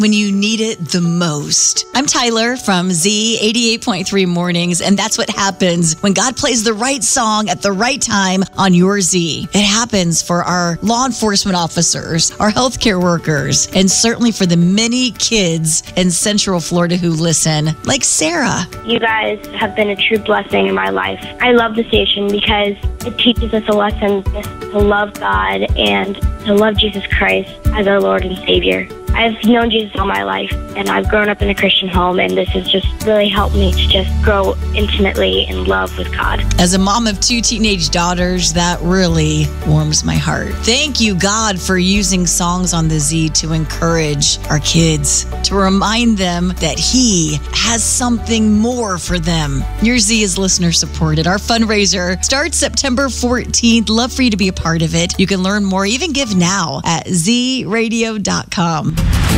when you need it the most. I'm Tyler from Z 88.3 Mornings, and that's what happens when God plays the right song at the right time on your Z. It happens for our law enforcement officers, our healthcare workers, and certainly for the many kids in Central Florida who listen, like Sarah. You guys have been a true blessing in my life. I love the station because it teaches us a lesson just to love God and to love Jesus Christ as our Lord and Savior. I've known Jesus all my life, and I've grown up in a Christian home, and this has just really helped me to just grow intimately in love with God. As a mom of 2 teenage daughters, that really warms my heart. Thank you, God, for using songs on the Z to encourage our kids, to remind them that He has something more for them. Your Z is listener supported. Our fundraiser starts September 14th. Love for you to be a part of it. You can learn more, even give now at zradio.com.